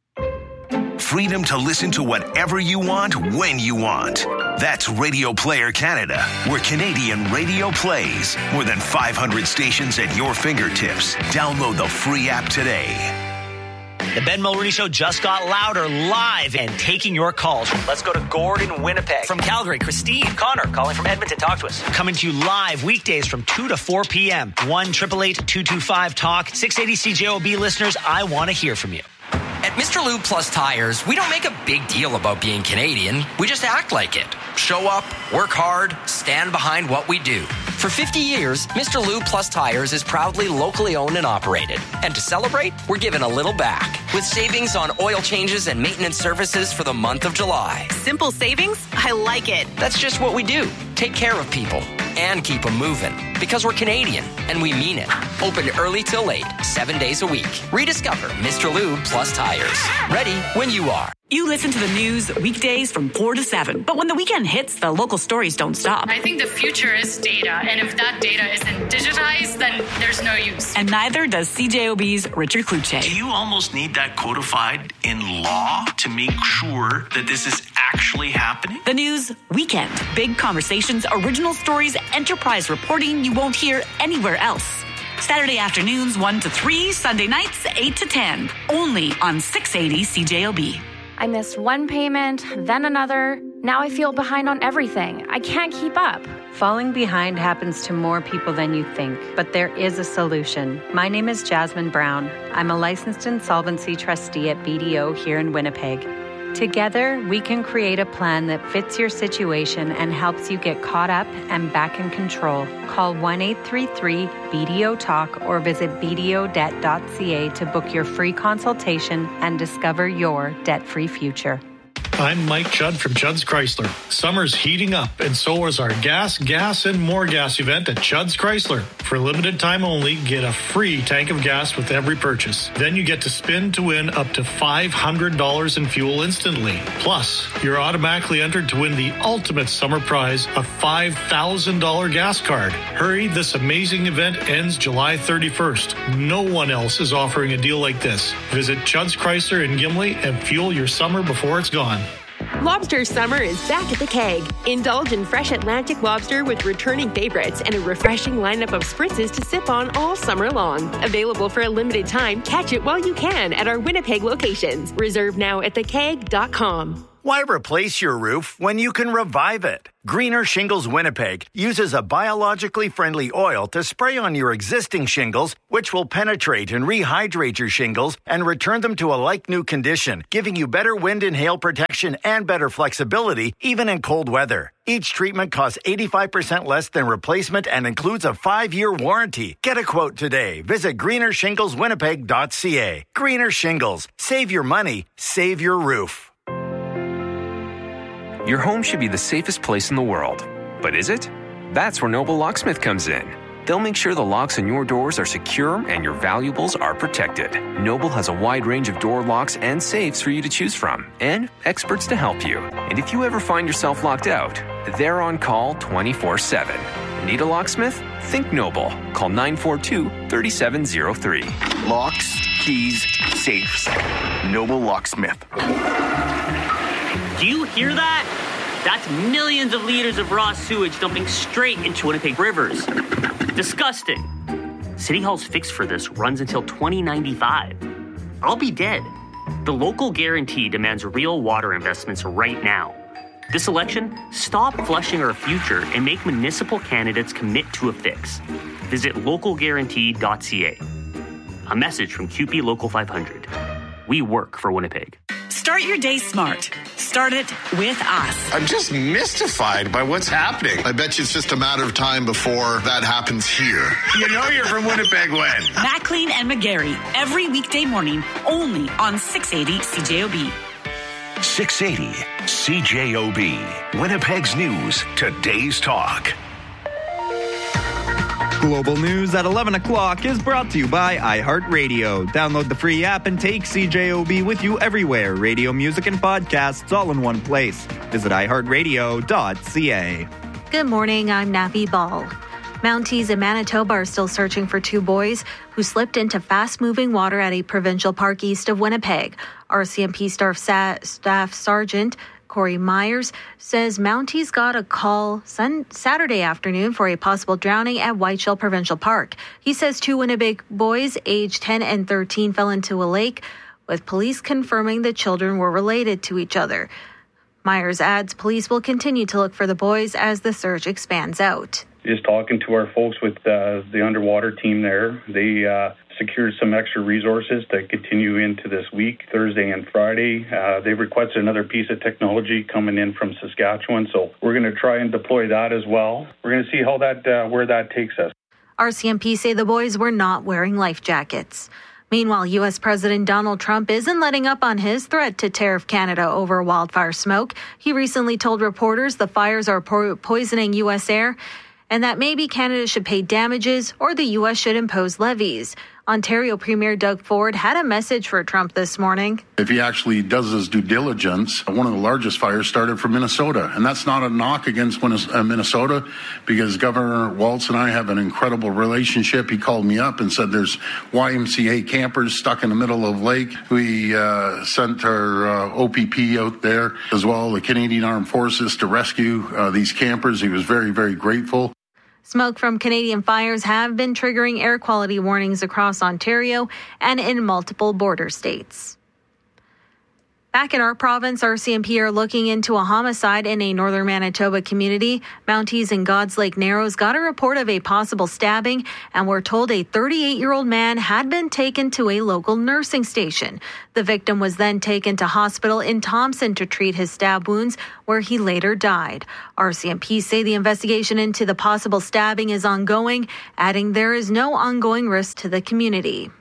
Freedom to listen to whatever you want, when you want. That's Radio Player Canada, where Canadian radio plays. More than five hundred stations at your fingertips. Download the free app today. The Ben Mulroney Show just got louder, live, and taking your calls. Let's go to Gordon, Winnipeg. From Calgary, Christine, Connor, calling from Edmonton. Talk to us. Coming to you live weekdays from two to four p.m. one eight eight eight, two two five, talk. six eighty C J O B listeners, I want to hear from you. At Mister Lube Plus Tires, we don't make a big deal about being Canadian. We just act like it. Show up, work hard, stand behind what we do. For fifty years, Mister Lube Plus Tires is proudly locally owned and operated. And to celebrate, we're giving a little back with savings on oil changes and maintenance services for the month of July. Simple savings? I like it. That's just what we do. Take care of people and keep them moving. Because we're Canadian, and we mean it. Open early till late, seven days a week. Rediscover Mister Lube Plus Tires. Ready when you are. You listen to the news weekdays from four to seven, but when the weekend hits, the local stories don't stop. I think the future is data, and if that data isn't digitized, then there's no use. And neither does C J O B's Richard Kluche. Do you almost need that codified in law to make sure that this is actually happening? The news weekend. Big conversations, original stories, enterprise reporting you won't hear anywhere else. Saturday afternoons one to three, Sunday nights eight to ten. Only on six eighty C J O B. I missed one payment, then another. Now I feel behind on everything. I can't keep up. Falling behind happens to more people than you think, but there is a solution. My name is Jasmine Brown. I'm a licensed insolvency trustee at B D O here in Winnipeg. Together, we can create a plan that fits your situation and helps you get caught up and back in control. Call one eight three three B D O talk or visit b d o debt dot c a to book your free consultation and discover your debt-free future. I'm Mike Judd from Judd's Chrysler. Summer's heating up, and so is our gas, gas, and more gas event at Judd's Chrysler. For a limited time only, get a free tank of gas with every purchase. Then you get to spin to win up to five hundred dollars in fuel instantly. Plus, you're automatically entered to win the ultimate summer prize, a five thousand dollars gas card. Hurry, this amazing event ends July thirty-first. No one else is offering a deal like this. Visit Judd's Chrysler in Gimli and fuel your summer before it's gone. Lobster summer is back at the Keg. Indulge in fresh Atlantic lobster with returning favorites and a refreshing lineup of spritzes to sip on all summer long. Available for a limited time, catch it while you can at our Winnipeg locations. Reserve now at the keg dot com. Why replace your roof when you can revive it? Greener Shingles Winnipeg uses a biologically friendly oil to spray on your existing shingles, which will penetrate and rehydrate your shingles and return them to a like-new condition, giving you better wind and hail protection and better flexibility, even in cold weather. Each treatment costs eighty-five percent less than replacement and includes a five-year warranty. Get a quote today. Visit greener shingles winnipeg dot c a. Greener Shingles. Save your money. Save your roof. Your home should be the safest place in the world. But is it? That's where Noble Locksmith comes in. They'll make sure the locks on your doors are secure and your valuables are protected. Noble has a wide range of door locks and safes for you to choose from, and experts to help you. And if you ever find yourself locked out, they're on call twenty-four seven. Need a locksmith? Think Noble. Call nine four two, three seven zero three. Locks, keys, safes. Noble Locksmith. Do you hear that? That's millions of liters of raw sewage dumping straight into Winnipeg rivers. Disgusting. City Hall's fix for this runs until twenty ninety-five. I'll be dead. The local guarantee demands real water investments right now. This election, stop flushing our future and make municipal candidates commit to a fix. Visit local guarantee dot c a. A message from Q P Local five hundred. We work for Winnipeg. Start your day smart. Start it with us. I'm just mystified by what's happening. I bet you it's just a matter of time before that happens here. You know you're from Winnipeg when? Maclean and McGarry, every weekday morning, only on six eighty C J O B. six eighty C J O B. Winnipeg's News, today's talk. Global News at eleven o'clock is brought to you by iHeartRadio. Download the free app and take C J O B with you everywhere. Radio, music, and podcasts all in one place. Visit i heart radio dot c a. Good morning, I'm Navi Ball. Mounties in Manitoba are still searching for two boys who slipped into fast-moving water at a provincial park east of Winnipeg. R C M P Staff, Staff Sergeant Corey Myers says Mounties got a call sun- Saturday afternoon for a possible drowning at Whiteshell Provincial Park. He says two Winnipeg boys aged ten and thirteen fell into a lake, with police confirming the children were related to each other. Myers adds police will continue to look for the boys as the search expands out. Just talking to our folks with uh, the underwater team there, they uh, secured some extra resources to continue into this week, Thursday and Friday. Uh, they've requested another piece of technology coming in from Saskatchewan, so we're going to try and deploy that as well. We're going to see how that uh, where that takes us. R C M P say the boys were not wearing life jackets. Meanwhile, U S President Donald Trump isn't letting up on his threat to tariff Canada over wildfire smoke. He recently told reporters the fires are po- poisoning U S air and that maybe Canada should pay damages or the U S should impose levies. Ontario Premier Doug Ford had a message for Trump this morning. If he actually does his due diligence, one of the largest fires started from Minnesota. And that's not a knock against Minnesota, because Governor Walz and I have an incredible relationship. He called me up and said there's Y M C A campers stuck in the middle of the lake. We uh, sent our uh, O P P out there as well, the Canadian Armed Forces, to rescue uh, these campers. He was very, very grateful. Smoke from Canadian fires have been triggering air quality warnings across Ontario and in multiple border states. Back in our province, R C M P are looking into a homicide in a northern Manitoba community. Mounties in God's Lake Narrows got a report of a possible stabbing and were told a thirty-eight-year-old man had been taken to a local nursing station. The victim was then taken to hospital in Thompson to treat his stab wounds, where he later died. R C M P say the investigation into the possible stabbing is ongoing, adding there is no ongoing risk to the community.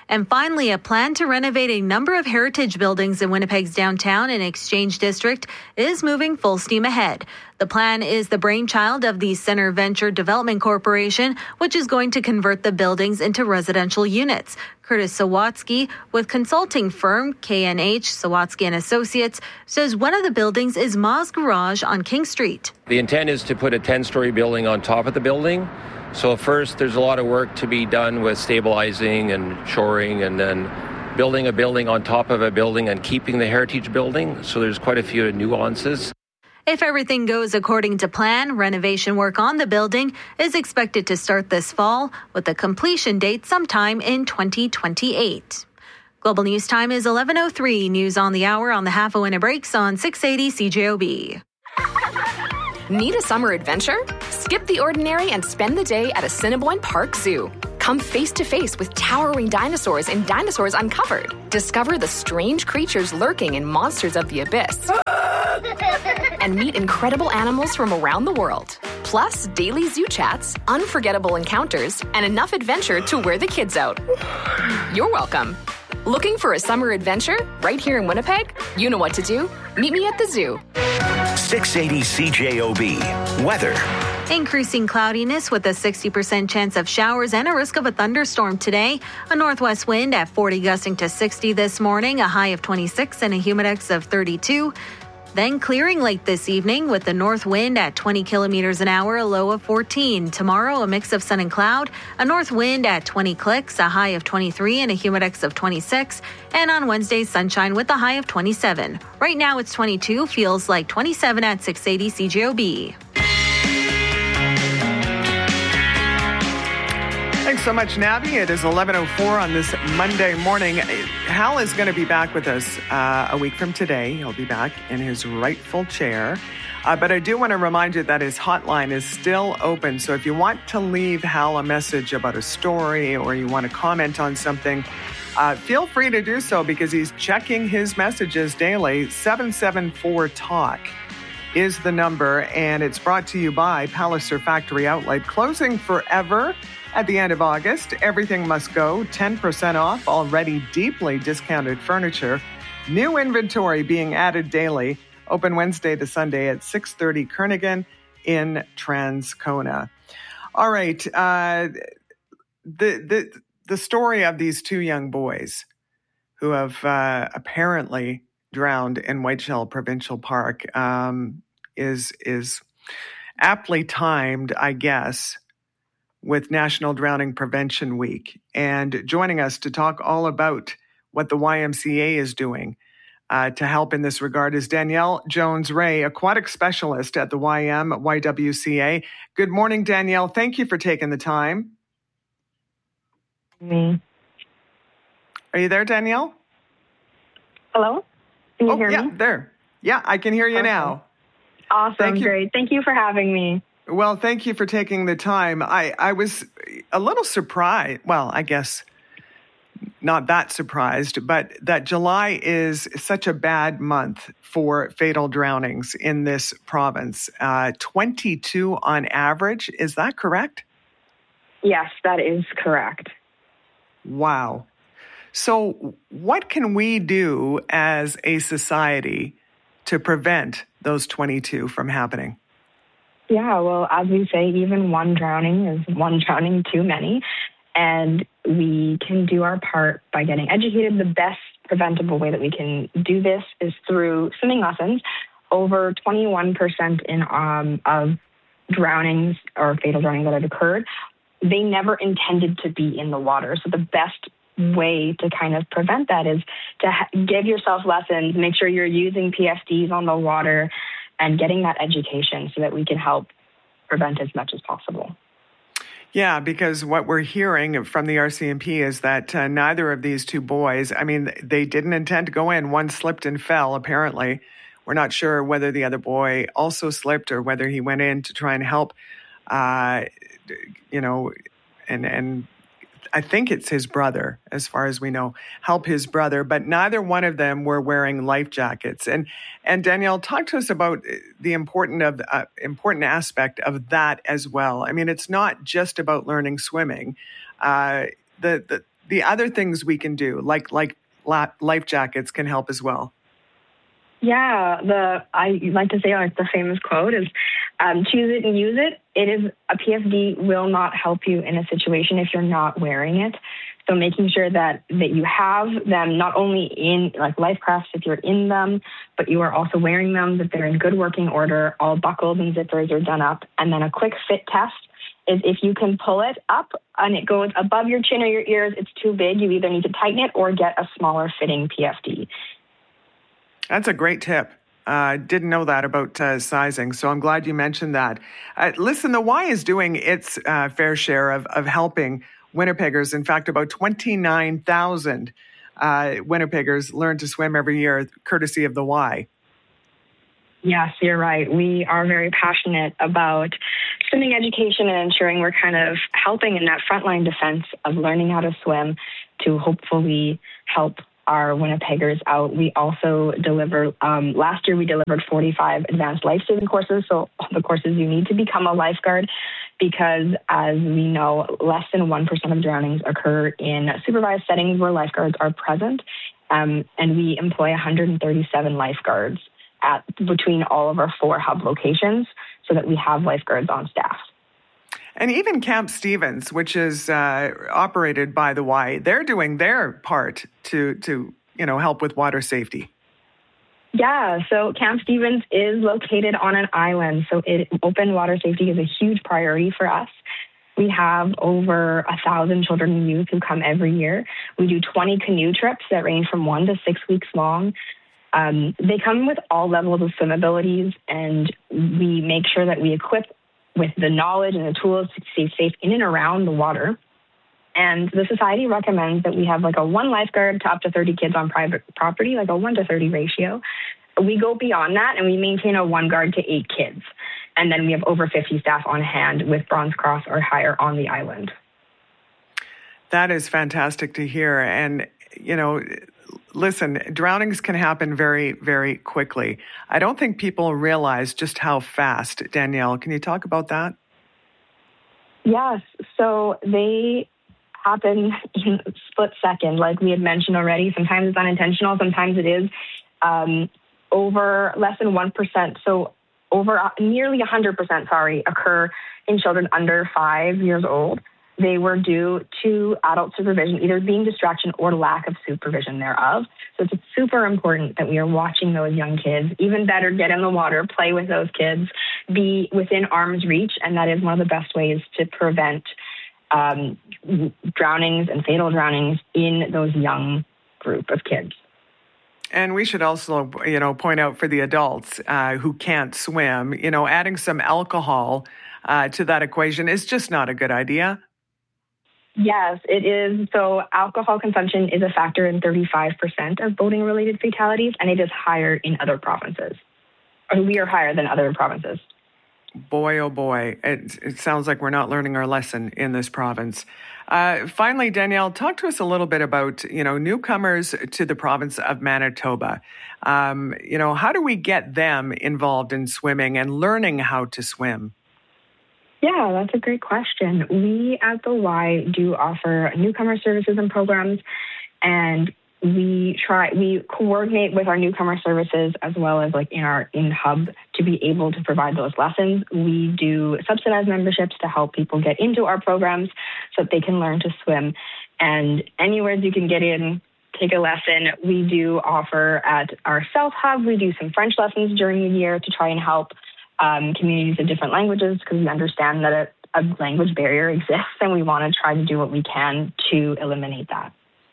And finally, a plan to renovate a number of heritage buildings in Winnipeg's downtown and Exchange District is moving full steam ahead. The plan is the brainchild of the Center Venture Development Corporation, which is going to convert the buildings into residential units. Curtis Sawatsky with consulting firm K N H Sawatsky and Associates says one of the buildings is Ma's Garage on King Street. The intent is to put a ten-story building on top of the building. So first, there's a lot of work to be done with stabilizing and shoring, and then building a building on top of a building and keeping the heritage building. So there's quite a few nuances. If everything goes according to plan, renovation work on the building is expected to start this fall, with a completion date sometime in twenty twenty-eight. Global News Time is eleven oh three. News on the hour on the Half a Winner Breaks on six eighty C J O B. Need a summer adventure? Skip the ordinary and spend the day at Assiniboine Park Zoo. Come face to face with towering dinosaurs in Dinosaurs Uncovered. Discover the strange creatures lurking in Monsters of the Abyss. And meet incredible animals from around the world. Plus, daily zoo chats, unforgettable encounters, and enough adventure to wear the kids out. You're welcome. Looking for a summer adventure right here in Winnipeg? You know what to do. Meet me at the zoo. six eighty C J O B. Weather. Increasing cloudiness with a sixty percent chance of showers and a risk of a thunderstorm today. A northwest wind at forty gusting to sixty this morning, a high of twenty-six and a humidex of thirty-two. Then clearing late this evening with the north wind at twenty kilometers an hour, a low of fourteen. Tomorrow, a mix of sun and cloud, a north wind at twenty clicks, a high of twenty-three and a humidex of twenty-six. And on Wednesday, sunshine with a high of twenty-seven. Right now it's twenty-two, feels like twenty-seven at six eighty C J O B. Thanks so much, Nabby. It is eleven oh four on this Monday morning. Hal is going to be back with us uh, a week from today. He'll be back in his rightful chair. Uh, but I do want to remind you that his hotline is still open. So if you want to leave Hal a message about a story or you want to comment on something, uh, feel free to do so because he's checking his messages daily. seven seven four talk is the number, and it's brought to you by Palliser Factory Outlet. Closing forever at the end of August. Everything must go. ten percent off already deeply discounted furniture. New inventory being added daily. Open Wednesday to Sunday at six thirty Kernaghan in Transcona. All right. Uh, the, the, the story of these two young boys who have uh, apparently drowned in Whiteshell Provincial Park um, is, is aptly timed, I guess, with National Drowning Prevention Week. And joining us to talk all about what the Y M C A is doing uh, to help in this regard is Danielle Jones-Ray, aquatic specialist at the Y M Y W C A. Good morning, Danielle. Thank you for taking the time. Me. Are you there, Danielle? Hello? Can you oh, hear yeah, me? there. Yeah, I can hear you okay. now. Awesome, Thank you. great. Thank you for having me. Well, thank you for taking the time. I, I was a little surprised. Well, I guess not that surprised, but that July is such a bad month for fatal drownings in this province. Uh, twenty-two on average. Is that correct? Yes, that is correct. Wow. So what can we do as a society to prevent those twenty-two from happening? Yeah, well, as we say, even one drowning is one drowning too many. And we can do our part by getting educated. The best preventable way that we can do this is through swimming lessons. Over twenty-one percent in um, of drownings or fatal drownings that have occurred, they never intended to be in the water. So the best way to kind of prevent that is to ha- give yourself lessons, make sure you're using P F Ds on the water, and getting that education so that we can help prevent as much as possible. Yeah, because what we're hearing from the R C M P is that uh, neither of these two boys, I mean, they didn't intend to go in. One slipped and fell, apparently. We're not sure whether the other boy also slipped or whether he went in to try and help, uh, you know, and and I think it's his brother, as far as we know, help his brother, but neither one of them were wearing life jackets. And and Danielle, talk to us about the important of uh, important aspect of that as well. I mean, it's not just about learning swimming. Uh, the the the other things we can do, like like life jackets, can help as well. Yeah, the I like to say like the famous quote is, um, "Choose it and use it." It is a P F D will not help you in a situation if you're not wearing it. So making sure that that you have them not only in like life crafts if you're in them, but you are also wearing them, that they're in good working order, all buckles and zippers are done up, and then a quick fit test is if you can pull it up and it goes above your chin or your ears, it's too big. You either need to tighten it or get a smaller fitting P F D. That's a great tip. I uh, didn't know that about uh, sizing, so I'm glad you mentioned that. Uh, listen, the Y is doing its uh, fair share of, of helping Winnipeggers. In fact, about twenty-nine thousand uh, Winnipeggers learn to swim every year, courtesy of the Y. Yes, you're right. We are very passionate about swimming education and ensuring we're kind of helping in that frontline defense of learning how to swim to hopefully help our Winnipeggers out. We also deliver, um, last year we delivered forty-five advanced life-saving courses, so the courses you need to become a lifeguard, because as we know, less than one percent of drownings occur in supervised settings where lifeguards are present, um, and we employ one hundred thirty-seven lifeguards at between all of our four hub locations so that we have lifeguards on staff. And even Camp Stevens, which is uh, operated by the Y, they're doing their part to, to you know, help with water safety. Yeah, so Camp Stevens is located on an island, so it, open water safety is a huge priority for us. We have over a thousand children and youth who come every year. We do twenty canoe trips that range from one to six weeks long. Um, they come with all levels of swim abilities, and we make sure that we equip with the knowledge and the tools to stay safe in and around the water. And the society recommends that we have like a one lifeguard to up to thirty kids on private property, like a one to thirty ratio. We go beyond that and we maintain a one guard to eight kids. And then we have over fifty staff on hand with Bronze Cross or higher on the island. That is fantastic to hear. And, you know, listen, drownings can happen very, very quickly. I don't think people realize just how fast. Danielle, can you talk about that? Yes. So they happen in a split second, like we had mentioned already. Sometimes it's unintentional, sometimes it is. Um, over less than one percent, so over uh, nearly one hundred percent, sorry, occur in children under five years old. They were due to adult supervision, either being distraction or lack of supervision thereof. So it's super important that we are watching those young kids. Even better, get in the water, play with those kids, be within arm's reach, and that is one of the best ways to prevent um, drownings and fatal drownings in those young group of kids. And we should also, you know, point out for the adults uh, who can't swim, you know, adding some alcohol uh, to that equation is just not a good idea. Yes, it is. So alcohol consumption is a factor in thirty-five percent of boating-related fatalities, and it is higher in other provinces. Or we are higher than other provinces. Boy, oh boy, it, it sounds like we're not learning our lesson in this province. Uh, finally, Danielle, talk to us a little bit about, you know, newcomers to the province of Manitoba. Um, you know, how do we get them involved in swimming and learning how to swim? Yeah, that's a great question. We at the Y do offer newcomer services and programs, and we try, we coordinate with our newcomer services as well as like in our in-hub to be able to provide those lessons. We do subsidized memberships to help people get into our programs so that they can learn to swim. And anywhere you can get in, take a lesson. We do offer at our South Hub, we do some French lessons during the year to try and help um, communities of different languages, because we understand that a, a language barrier exists and we want to try to do what we can to eliminate that.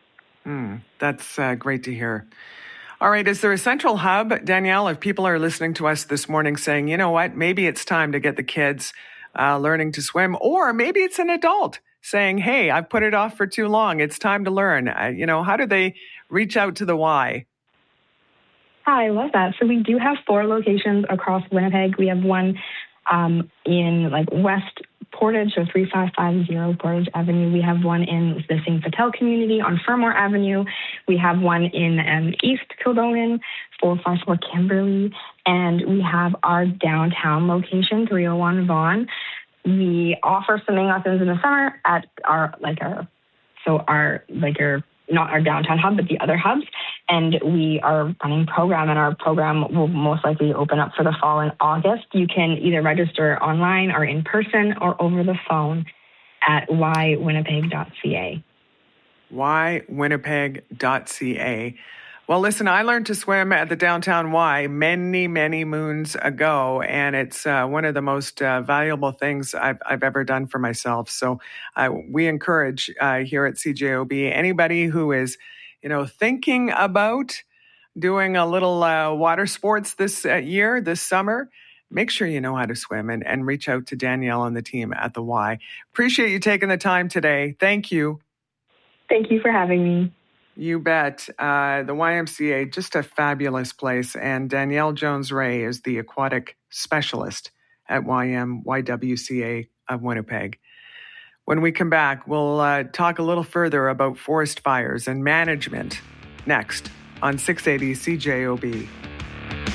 Mm, that's uh, great to hear. All right, is there a central hub, Danielle, if people are listening to us this morning saying, you know what, maybe it's time to get the kids uh, learning to swim, or maybe it's an adult saying, hey, I've put it off for too long, it's time to learn. Uh, you know, how do they reach out to the Y? Hi, I love that. So we do have four locations across Winnipeg. We have one um, in like West Portage, so three five five zero Portage Avenue. We have one in the Saint Vital community on Fermor Avenue. We have one in um, East Kildonan, four five four Kimberley. And we have our downtown location, three oh one Vaughan. We offer swimming lessons in the summer at our like our So our, like your, not our downtown hub, but the other hubs. And we are running program, and our program will most likely open up for the fall in August. You can either register online or in person or over the phone at y winnipeg dot c a. y winnipeg dot c a. Well, listen, I learned to swim at the Downtown Y many, many moons ago, and it's uh, one of the most uh, valuable things I've, I've ever done for myself. So uh, we encourage uh, here at C J O B anybody who is, you know, thinking about doing a little uh, water sports this uh, year, this summer, make sure you know how to swim and, and reach out to Danielle and the team at the Y. Appreciate you taking the time today. Thank you. Thank you for having me. You bet. Uh, the Y M C A, just a fabulous place. And Danielle Jones-Ray is the aquatic specialist at Y M Y W C A of Winnipeg. When we come back, we'll uh, talk a little further about forest fires and management next on six eighty C J O B.